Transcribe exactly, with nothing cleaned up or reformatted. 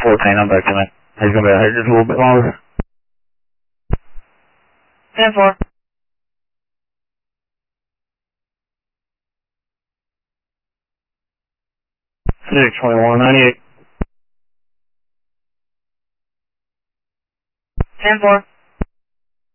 fourteen, I'm back in it. He's gonna be out here just a little bit longer. ten four. six twenty-one ninety-eight. ten four.